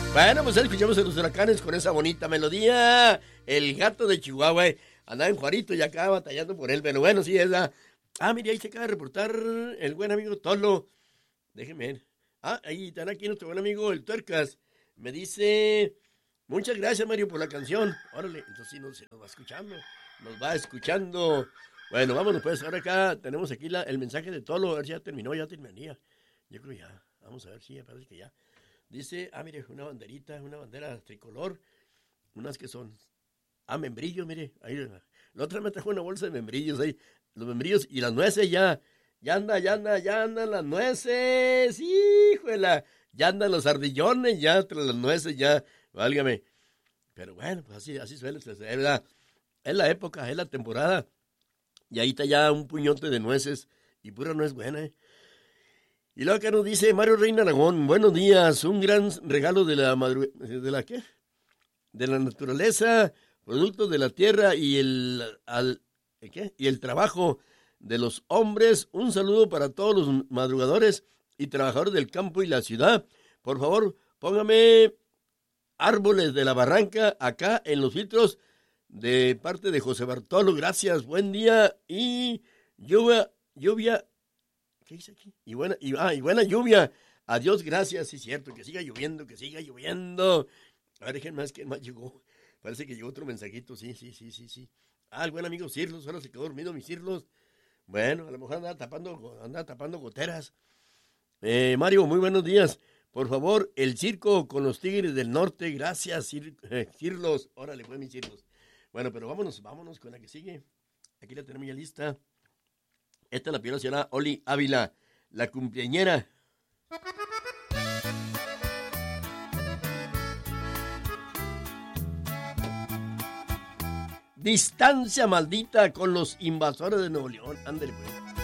Bueno, pues escuchamos a los Huracanes con esa bonita melodía. El gato de Chihuahua, andaba en Juarito y acá batallando por él, pero bueno, sí, es la... Ah, mire, ahí se acaba de reportar el buen amigo Tolo. Déjenme ver. Ah, ahí están aquí nuestro buen amigo el Tuercas. Me dice, muchas gracias, Mario, por la canción. Órale, entonces sí se nos va escuchando. Nos va escuchando. Bueno, vámonos pues, ahora acá tenemos aquí el mensaje de Tolo. A ver si ya terminó, ya terminaría. Yo creo ya. Vamos a ver si parece que ya. Dice, mire, una banderita, una bandera tricolor. Unas que son... membrillos, mire. Ahí, la otra me trajo una bolsa de membrillos ahí. Los membrillos y las nueces ya. Ya andan las nueces. Híjole. Ya andan los ardillones, ya tras las nueces, ya. Válgame. Pero bueno, pues así suele ser. Es la época, es la temporada. Y ahí está ya un puñote de nueces. Y pura nuez buena, Y luego acá nos dice Mario Reina Aragón, buenos días, un gran regalo de la ¿qué? De la naturaleza, productos de la tierra y el trabajo de los hombres. Un saludo para todos los madrugadores y trabajadores del campo y la ciudad. Por favor, póngame árboles de la barranca acá en los filtros de parte de José Bartolo. Gracias, buen día y lluvia. ¿Qué dice aquí? Y buena lluvia. Adiós, gracias. Sí, cierto, que siga lloviendo, A ver, déjenme más que más llegó. Parece que llegó otro mensajito, sí. El buen amigo Cirlos, ahora se quedó dormido mi Cirlos. Bueno, a lo mejor anda tapando goteras. Mario, muy buenos días. Por favor, el circo con los Tigres del Norte. Gracias, Cirlos. Órale, fue mi Cirlos. Bueno, pero vámonos con la que sigue. Aquí la tenemos ya lista. Esta la pidió la señora Oli Ávila, la cumpleañera. Distancia maldita con los invasores de Nuevo León. Ándale, pues.